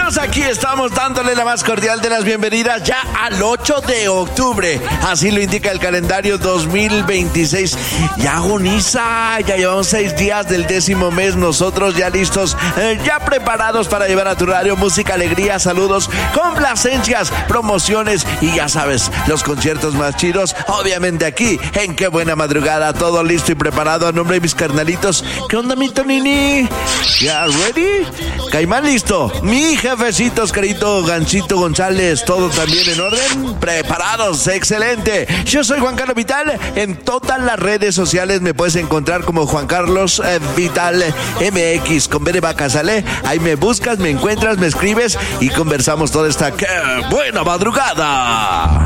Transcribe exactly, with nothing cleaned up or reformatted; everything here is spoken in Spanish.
Vámonos, aquí estamos dándole la más cordial de las bienvenidas ya al ocho de octubre. Así lo indica el calendario dos mil veintiséis. Ya agoniza, ya llevamos seis días del décimo mes. Nosotros ya listos, eh, ya preparados para llevar a tu radio música, alegría, saludos, complacencias, promociones y ya sabes, los conciertos más chidos. Obviamente aquí, en Qué Buena Madrugada, todo listo y preparado a nombre de mis carnalitos. ¿Qué onda, mi Tonini? ¿Ya ready? Caimán listo. Mi jefecitos, querido Gancito González, todo también en orden. Preparados, excelente. Yo soy Juan Carlos Vital. En todas las redes sociales me puedes encontrar como Juan Carlos eh, Vital M X con B de vaca, ¿sale? Ahí me buscas, me encuentras, me escribes y conversamos toda esta Qué Buena Madrugada.